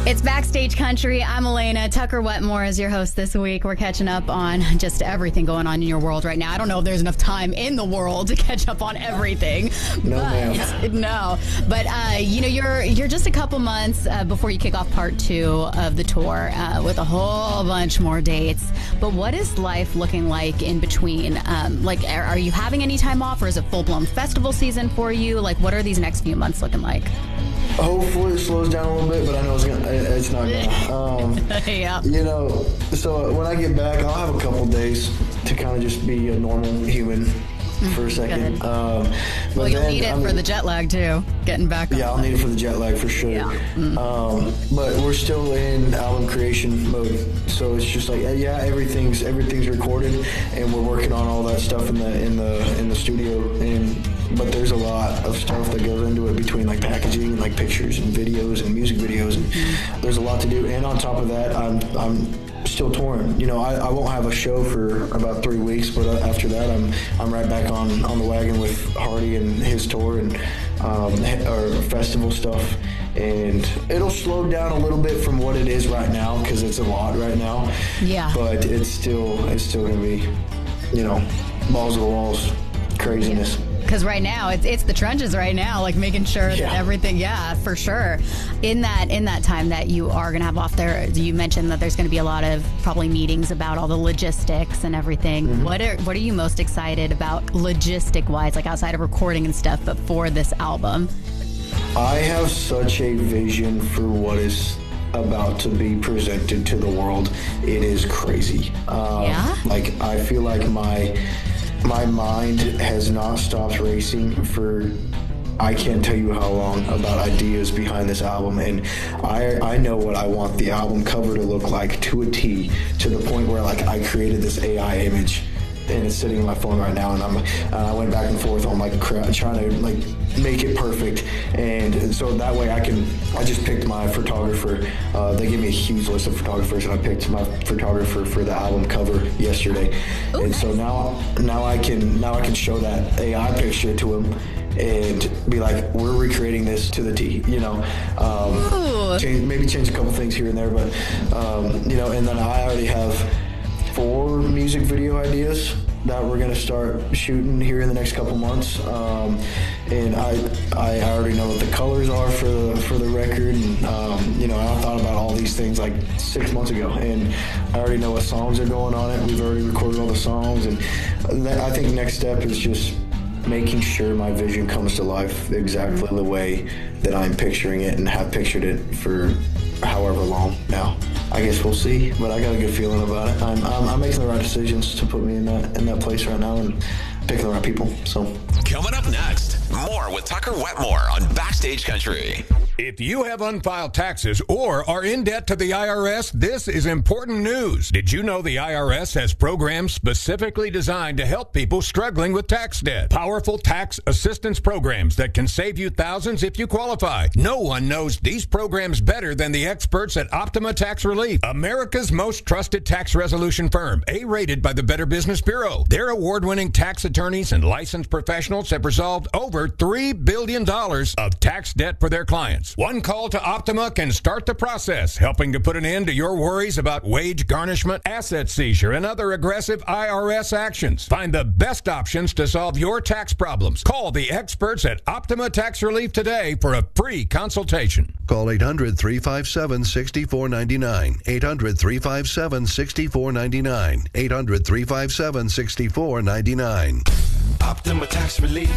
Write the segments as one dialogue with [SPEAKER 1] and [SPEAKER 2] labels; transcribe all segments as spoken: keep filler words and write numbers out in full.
[SPEAKER 1] It's Backstage Country. I'm Elena. Tucker Wetmore is your host this week. We're catching up on just everything going on in your world right now. I don't know if there's enough time in the world to catch up on everything.
[SPEAKER 2] No,
[SPEAKER 1] but,
[SPEAKER 2] ma'am.
[SPEAKER 1] No. But, uh, you know, you're you're just a couple months uh, before you kick off part two of the tour uh, with a whole bunch more dates. But what is life looking like in between? Um, like, are, are you having any time off, or is it full-blown festival season for you? Like, what are these next few months looking like?
[SPEAKER 2] Hopefully it slows down a little bit, but I know it's gonna. It's not gonna. Um,
[SPEAKER 1] yeah.
[SPEAKER 2] You know, so when I get back, I'll have a couple days to kind of just be a normal human for a second. Um, but
[SPEAKER 1] well, you'll
[SPEAKER 2] then,
[SPEAKER 1] need it
[SPEAKER 2] I mean,
[SPEAKER 1] for the jet lag too. Getting back.
[SPEAKER 2] Yeah, I'll need it for the jet lag for sure.
[SPEAKER 1] Yeah. Mm.
[SPEAKER 2] Um, but we're still in album creation mode, so it's just like yeah, everything's everything's recorded, and we're working on all that stuff in the in the in the studio. And but there's a lot of stuff that goes into it between like packaging and like pictures and videos and music videos, and mm. there's a lot to do. And on top of that, I'm I'm still touring. You know, I, I won't have a show for about three weeks, but after that, I'm I'm right back on, on the wagon with Hardy and his tour and um, or festival stuff. And it'll slow down a little bit from what it is right now because it's a lot right now.
[SPEAKER 1] Yeah.
[SPEAKER 2] But it's still it's still gonna be, you know, balls to the walls, craziness.
[SPEAKER 1] Yeah. Because right now, it's it's the trenches right now, like making sure
[SPEAKER 2] yeah.
[SPEAKER 1] that everything, yeah, for sure. In that in that time that you are going to have off there, you mentioned that there's going to be a lot of probably meetings about all the logistics and everything. Mm-hmm. What are what are you most excited about logistic-wise, like outside of recording and stuff, but for this album?
[SPEAKER 2] I have such a vision for what is about to be presented to the world. It is crazy. Um,
[SPEAKER 1] yeah?
[SPEAKER 2] Like, I feel like my... My mind has not stopped racing for I can't tell you how long about ideas behind this album, and I I know what I want the album cover to look like to a T, to the point where like I created this A I image and it's sitting on my phone right now, and I'm uh, I went back and forth on like cra- trying to like make it perfect, and, and so that way I can I just picked my photographer. Uh, they gave me a huge list of photographers, and I picked my photographer for the album cover yesterday. Okay. And so now now I can now I can show that A I picture to him and be like, we're recreating this to the T, you know. Um, change, maybe change a couple things here and there, but um, you know. And then I already have four music video ideas that we're going to start shooting here in the next couple months, um, and I I already know what the colors are for the for the record, and um, you know, I thought about all these things like six months ago, and I already know what songs are going on it. We've already recorded all the songs, and that, I think next step is just making sure my vision comes to life exactly the way that I'm picturing it and have pictured it for however long now. I guess we'll see, but I got a good feeling about it. I'm, I'm, I'm making the right decisions to put me in that in that place right now and picking the right people. So
[SPEAKER 3] coming up next, more with Tucker Wetmore on Backstage Country.
[SPEAKER 4] If you have unfiled taxes or are in debt to the I R S, this is important news. Did you know the I R S has programs specifically designed to help people struggling with tax debt? Powerful tax assistance programs that can save you thousands if you qualify. No one knows these programs better than the experts at Optima Tax Relief, America's most trusted tax resolution firm, A-rated by the Better Business Bureau. Their award-winning tax attorneys and licensed professionals have resolved over three billion dollars of tax debt for their clients. One call to Optima can start the process, helping to put an end to your worries about wage garnishment, asset seizure, and other aggressive I R S actions. Find the best options to solve your tax problems. Call the experts at Optima Tax Relief today for a free consultation.
[SPEAKER 5] Call eight hundred, three five seven, six four nine nine. eight hundred, three five seven, six four nine nine. eight hundred, three five seven, six four nine nine.
[SPEAKER 3] Optima Tax Relief.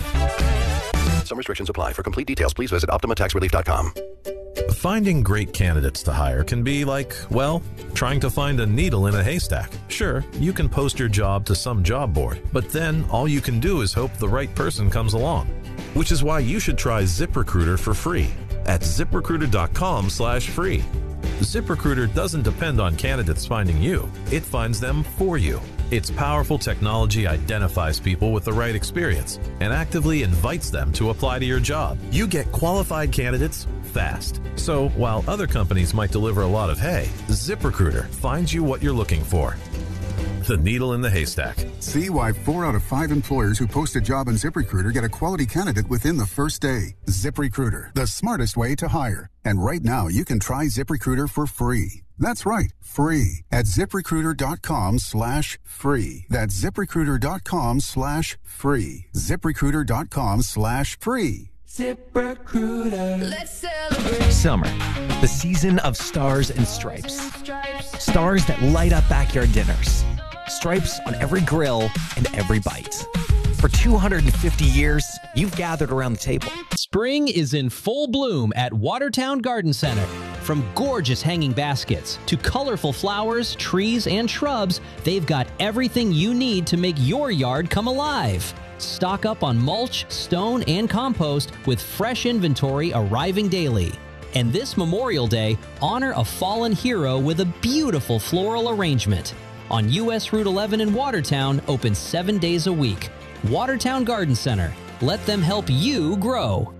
[SPEAKER 5] Some restrictions apply. For complete details, please visit optima tax relief dot com.
[SPEAKER 6] Finding great candidates to hire can be like, well, trying to find a needle in a haystack. Sure, you can post your job to some job board, but then all you can do is hope the right person comes along. Which is why you should try ZipRecruiter for free at zip recruiter dot com slash free. ZipRecruiter doesn't depend on candidates finding you. It finds them for you. Its powerful technology identifies people with the right experience and actively invites them to apply to your job. You get qualified candidates fast. So while other companies might deliver a lot of hay, ZipRecruiter finds you what you're looking for. the needle in the haystack.
[SPEAKER 7] See why four out of five employers who post a job on ZipRecruiter get a quality candidate within the first day. ZipRecruiter, the smartest way to hire. And right now, you can try ZipRecruiter for free. That's right, free at ZipRecruiter.com slash free. That's ZipRecruiter.com slash free. ZipRecruiter.com slash free.
[SPEAKER 8] ZipRecruiter. Let's celebrate. Summer, the season of stars and stripes. Stars that light up backyard dinners. Stripes on every grill and every bite. For two hundred fifty years, you've gathered around the table.
[SPEAKER 9] Spring is in full bloom at Watertown Garden Center. From gorgeous hanging baskets to colorful flowers, trees, and shrubs, they've got everything you need to make your yard come alive. Stock up on mulch, stone, and compost with fresh inventory arriving daily. And this Memorial Day, honor a fallen hero with a beautiful floral arrangement. On U S Route eleven in Watertown, open seven days a week. Watertown Garden Center. Let them help you grow.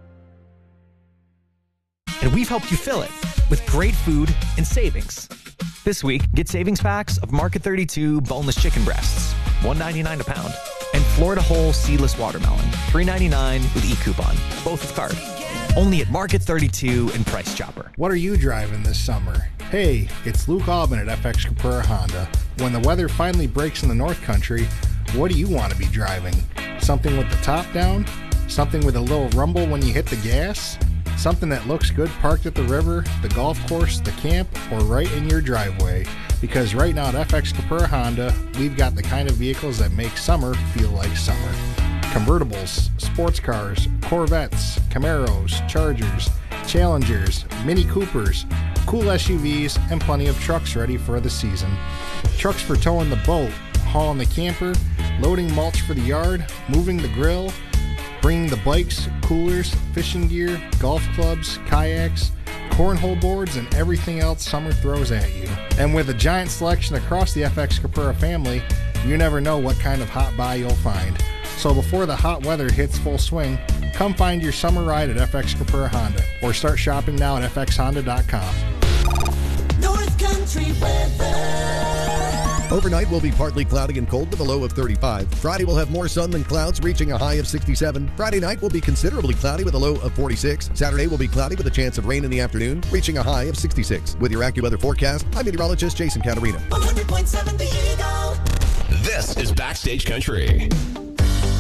[SPEAKER 8] And we've helped you fill it with great food and savings. This week, get savings packs of Market thirty-two boneless chicken breasts, one ninety-nine a pound, and Florida Whole seedless watermelon, three ninety-nine with e-coupon, both with card. Only at Market thirty-two and Price Chopper.
[SPEAKER 10] What are you driving this summer? Hey, it's Luke Albin at F X Capura Honda. When the weather finally breaks in the North Country, what do you want to be driving? Something with the top down? Something with a little rumble when you hit the gas? Something that looks good parked at the river, the golf course, the camp, or right in your driveway. Because right now at F X Capura Honda, we've got the kind of vehicles that make summer feel like summer. Convertibles, sports cars, Corvettes, Camaros, Chargers, Challengers, Mini Coopers, cool S U Vs, and plenty of trucks ready for the season. Trucks for towing the boat, hauling the camper, loading mulch for the yard, moving the grill, bringing the bikes, coolers, fishing gear, golf clubs, kayaks, cornhole boards, and everything else summer throws at you. And with a giant selection across the F X Capura family, you never know what kind of hot buy you'll find. So before the hot weather hits full swing, come find your summer ride at F X Capura Honda, or start shopping now at F X Honda dot com.
[SPEAKER 11] North Country weather.
[SPEAKER 12] Overnight will be partly cloudy and cold with a low of thirty-five. Friday will have more sun than clouds, reaching a high of sixty-seven. Friday night will be considerably cloudy with a low of forty-six. Saturday will be cloudy with a chance of rain in the afternoon, reaching a high of sixty-six. With your AccuWeather forecast, I'm meteorologist Jason Caterina.
[SPEAKER 11] one hundred point seven The Eagle.
[SPEAKER 3] This is Backstage Country.